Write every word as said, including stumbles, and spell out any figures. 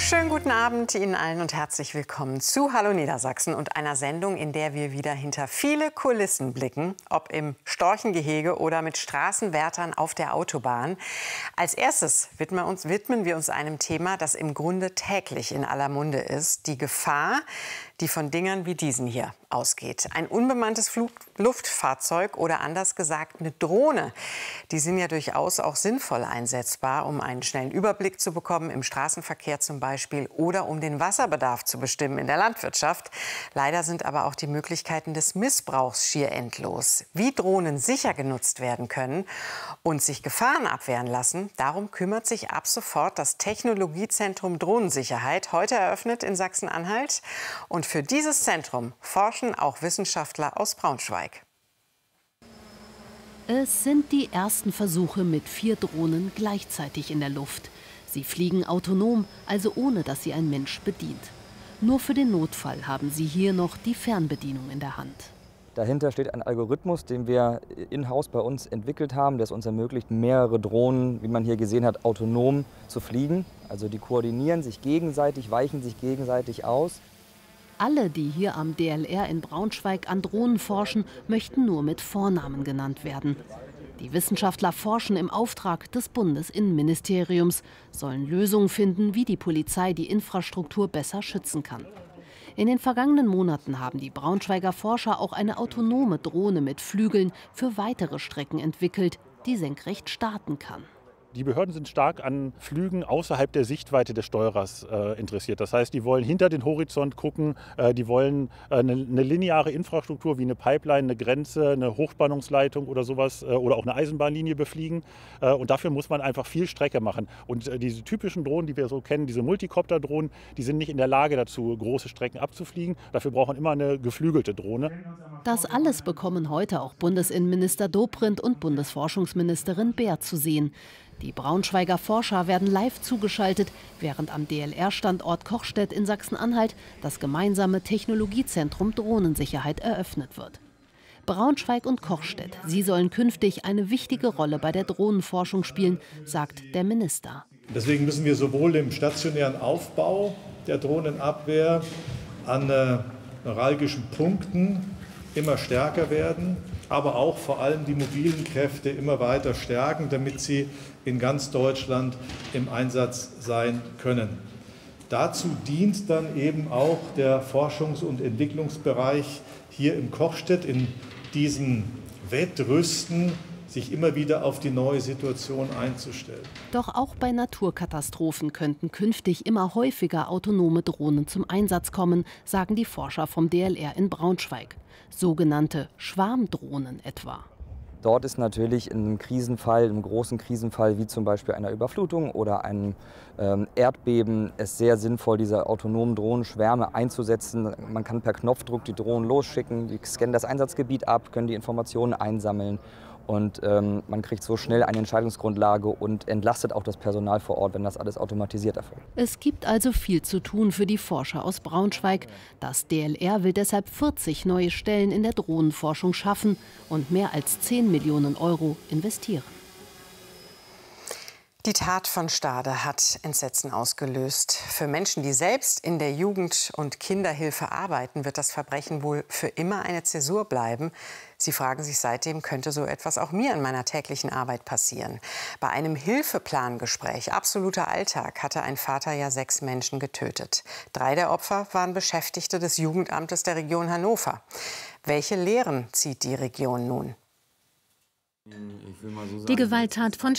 Schönen guten Abend Ihnen allen und herzlich willkommen zu Hallo Niedersachsen und einer Sendung, in der wir wieder hinter viele Kulissen blicken, ob im Storchengehege oder mit Straßenwärtern auf der Autobahn. Als erstes widmen, uns, widmen wir uns einem Thema, das im Grunde täglich in aller Munde ist: die Gefahr, die von Dingern wie diesen hier ausgeht. Ein unbemanntes Flug Luftfahrzeug oder anders gesagt eine Drohne. Die sind ja durchaus auch sinnvoll einsetzbar, um einen schnellen Überblick zu bekommen, im Straßenverkehr zum Beispiel, oder um den Wasserbedarf zu bestimmen in der Landwirtschaft. Leider sind aber auch die Möglichkeiten des Missbrauchs schier endlos. Wie Drohnen sicher genutzt werden können und sich Gefahren abwehren lassen, darum kümmert sich ab sofort das Technologiezentrum Drohnensicherheit, heute eröffnet in Sachsen-Anhalt. Und für dieses Zentrum forschen auch Wissenschaftler aus Braunschweig. Es sind die ersten Versuche mit vier Drohnen gleichzeitig in der Luft. Sie fliegen autonom, also ohne dass sie ein Mensch bedient. Nur für den Notfall haben sie hier noch die Fernbedienung in der Hand. Dahinter steht ein Algorithmus, den wir in-house bei uns entwickelt haben, der es uns ermöglicht, mehrere Drohnen, wie man hier gesehen hat, autonom zu fliegen. Also die koordinieren sich gegenseitig, weichen sich gegenseitig aus. Alle, die hier am D L R in Braunschweig an Drohnen forschen, möchten nur mit Vornamen genannt werden. Die Wissenschaftler forschen im Auftrag des Bundesinnenministeriums, sollen Lösungen finden, wie die Polizei die Infrastruktur besser schützen kann. In den vergangenen Monaten haben die Braunschweiger Forscher auch eine autonome Drohne mit Flügeln für weitere Strecken entwickelt, die senkrecht starten kann. Die Behörden sind stark an Flügen außerhalb der Sichtweite des Steuerers äh, interessiert. Das heißt, die wollen hinter den Horizont gucken, äh, die wollen äh, eine, eine lineare Infrastruktur wie eine Pipeline, eine Grenze, eine Hochspannungsleitung oder sowas äh, oder auch eine Eisenbahnlinie befliegen. Äh, und dafür muss man einfach viel Strecke machen. Und äh, diese typischen Drohnen, die wir so kennen, diese Multicopter-Drohnen, die sind nicht in der Lage dazu, große Strecken abzufliegen. Dafür braucht man immer eine geflügelte Drohne. Das alles bekommen heute auch Bundesinnenminister Dobrindt und Bundesforschungsministerin Baer zu sehen. Die Braunschweiger Forscher werden live zugeschaltet, während am D L R-Standort Kochstedt in Sachsen-Anhalt das gemeinsame Technologiezentrum Drohnensicherheit eröffnet wird. Braunschweig und Kochstedt, sie sollen künftig eine wichtige Rolle bei der Drohnenforschung spielen, sagt der Minister. Deswegen müssen wir sowohl im stationären Aufbau der Drohnenabwehr an äh, neuralgischen Punkten immer stärker werden, aber auch vor allem die mobilen Kräfte immer weiter stärken, damit sie in ganz Deutschland im Einsatz sein können. Dazu dient dann eben auch der Forschungs- und Entwicklungsbereich hier in Kochstedt, in diesem Wettrüsten, sich immer wieder auf die neue Situation einzustellen. Doch auch bei Naturkatastrophen könnten künftig immer häufiger autonome Drohnen zum Einsatz kommen, sagen die Forscher vom D L R in Braunschweig. Sogenannte Schwarmdrohnen etwa. Dort ist natürlich in einem Krisenfall, einem großen Krisenfall wie zum Beispiel einer Überflutung oder einem ähm, Erdbeben, es sehr sinnvoll, diese autonomen Drohnenschwärme einzusetzen. Man kann per Knopfdruck die Drohnen losschicken, die scannen das Einsatzgebiet ab, können die Informationen einsammeln. Und ähm, man kriegt so schnell eine Entscheidungsgrundlage und entlastet auch das Personal vor Ort, wenn das alles automatisiert erfolgt. Es gibt also viel zu tun für die Forscher aus Braunschweig. Das D L R will deshalb vierzig neue Stellen in der Drohnenforschung schaffen und mehr als zehn Millionen Euro investieren. Die Tat von Stade hat Entsetzen ausgelöst. Für Menschen, die selbst in der Jugend- und Kinderhilfe arbeiten, wird das Verbrechen wohl für immer eine Zäsur bleiben. Sie fragen sich seitdem, könnte so etwas auch mir in meiner täglichen Arbeit passieren? Bei einem Hilfeplangespräch, absoluter Alltag, hatte ein Vater ja sechs Menschen getötet. Drei der Opfer waren Beschäftigte des Jugendamtes der Region Hannover. Welche Lehren zieht die Region nun? Die Gewalttat von